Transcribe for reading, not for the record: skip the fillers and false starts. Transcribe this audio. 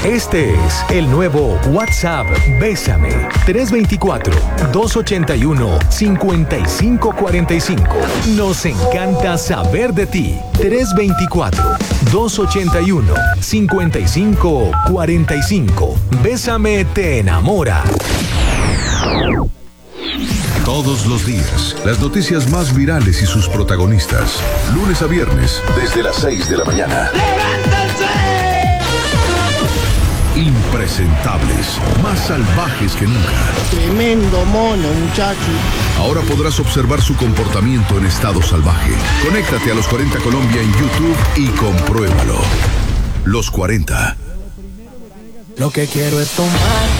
Este es el nuevo WhatsApp Bésame. 324-281-5545. Nos encanta saber de ti. 324-281-5545. Bésame te enamora. Todos los días, las noticias más virales y sus protagonistas. Lunes a viernes, desde las 6 de la mañana. ¡Levántense! Impresentables, más salvajes que nunca. Tremendo mono, muchacho. Ahora podrás observar su comportamiento en estado salvaje. Conéctate a Los 40 Colombia en YouTube y compruébalo. Los 40. Lo que quiero es tomar.